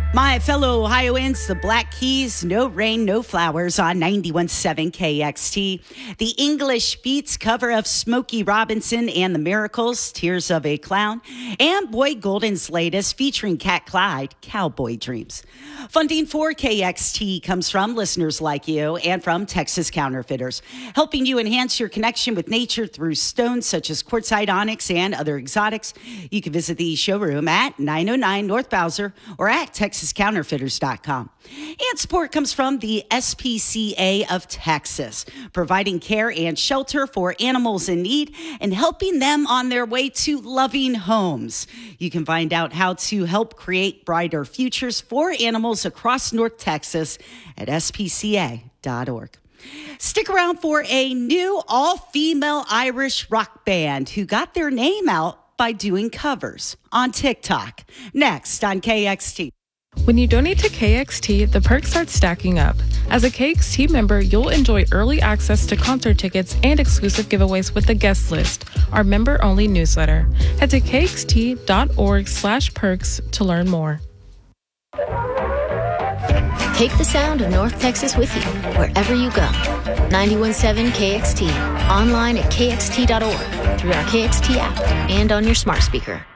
My fellow Ohioans, the Black Keys, no rain, no flowers on 91.7 KXT. The English Beats cover of Smokey Robinson and the Miracles, Tears of a Clown, and Boyd Golden's latest featuring Cat Clyde, Cowboy Dreams. Funding for KXT comes from listeners like you and from Texas Counterfeiters, helping you enhance your connection with nature through stones such as quartzite, onyx, and other exotics. You can visit the showroom at 909 North Bowser or at TexasCounterfeiters.com. And support comes from the SPCA of Texas, providing care and shelter for animals in need and helping them on their way to loving homes. You can find out how to help create brighter futures for animals across North Texas at spca.org. Stick around for a new all-female Irish rock band who got their name out by doing covers on TikTok. Next on KXT. When you donate to KXT, the perks start stacking up. As a KXT member, you'll enjoy early access to concert tickets and exclusive giveaways with the guest list, our member-only newsletter. Head to kxt.org/perks to learn more. Take the sound of North Texas with you wherever you go. 91.7 KXT, online at kxt.org, through our KXT app, and on your smart speaker.